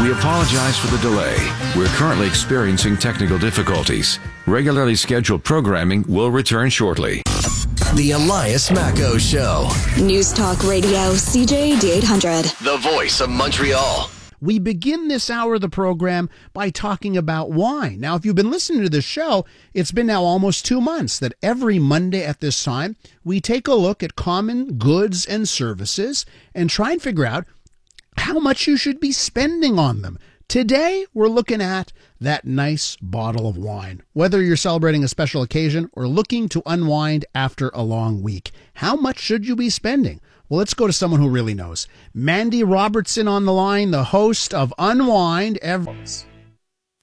We apologize for the delay. We're currently experiencing technical difficulties. Regularly scheduled programming will return shortly. The Elias Macco Show. News Talk Radio, CJAD 800. The voice of Montreal. We begin this hour of the program by talking about wine. Now, if you've been listening to the show, it's been now almost 2 months that every Monday at this time, we take a look at common goods and services and try and figure out how much you should be spending on them. Today, we're looking at that nice bottle of wine. Whether you're celebrating a special occasion or looking to unwind after a long week, how much should you be spending? Well, let's go to someone who really knows. Mandy Robertson on the line, the host of Unwind.